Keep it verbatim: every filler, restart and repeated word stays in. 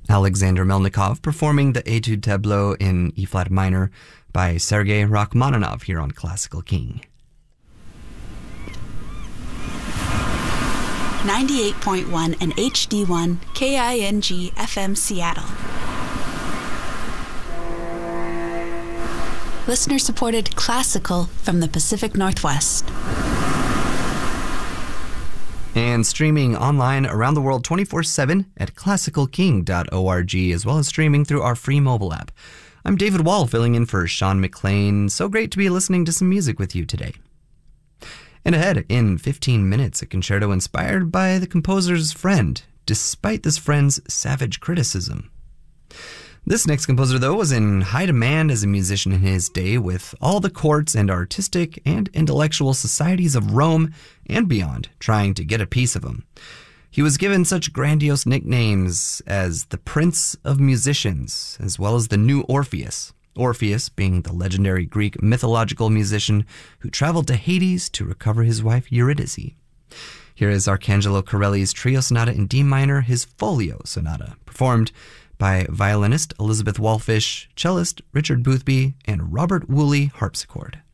Alexander Melnikov performing the Etude Tableau in E-flat minor by Sergei Rachmaninoff here on Classical King. ninety-eight point one and H D one K I N G F M Seattle. Listener-supported classical from the Pacific Northwest. And streaming online around the world twenty-four seven at classical king dot org, as well as streaming through our free mobile app. I'm David Wall, filling in for Sean McLean. So great to be listening to some music with you today. And ahead, in fifteen minutes, a concerto inspired by the composer's friend, despite this friend's savage criticism. This next composer, though, was in high demand as a musician in his day, with all the courts and artistic and intellectual societies of Rome and beyond trying to get a piece of him. He was given such grandiose nicknames as the Prince of Musicians, as well as the New Orpheus. Orpheus being the legendary Greek mythological musician who traveled to Hades to recover his wife Eurydice. Here is Arcangelo Corelli's Trio Sonata in D minor, his Folio Sonata, performed by violinist Elizabeth Wallfish, cellist Richard Boothby, and Robert Woolley harpsichord.